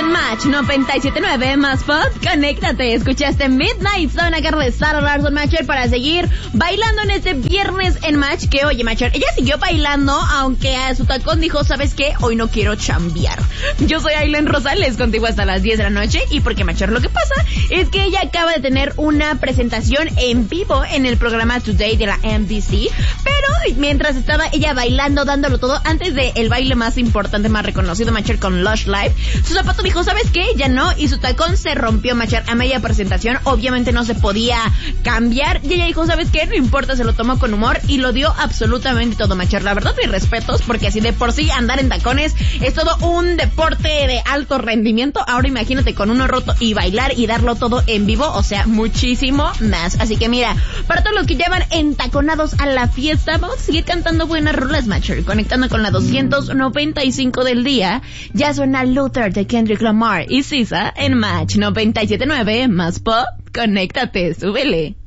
Match 97.9 más pop, conéctate. Escuchaste Midnight Zone acá de Sarah Larson Matcher para seguir bailando en este viernes en Match. Que oye, Matcher, ella siguió bailando, aunque a su tacón dijo, ¿sabes qué? Hoy no quiero chambear. Yo soy Aileen Rosales, contigo hasta las 10 de la noche. Y porque, Matcher, lo que pasa es que ella acaba de tener una presentación en vivo en el programa Today de la NBC. Pero mientras estaba ella bailando, dándolo todo, antes del baile más importante, más reconocido, Matcher, con Lush Live, su zapato dijo, ¿sabes qué? Ya no, y su tacón se rompió, Matcher, a media presentación. Obviamente no se podía cambiar, y ella dijo, ¿sabes qué? No importa, se lo tomó con humor y lo dio absolutamente todo, Matcher. La verdad, mis respetos, porque así de por sí andar en tacones es todo un deporte de alto rendimiento. Ahora imagínate con uno roto y bailar y darlo todo en vivo, o sea, muchísimo más. Así que mira, para todos los que llevan entaconados a la fiesta, vamos a seguir cantando buenas rolas, Matcher, conectando con la 295 del día. Ya suena Luther de Kendrick Lamar y Sisa en Match 97.9 más pop, conéctate, súbele.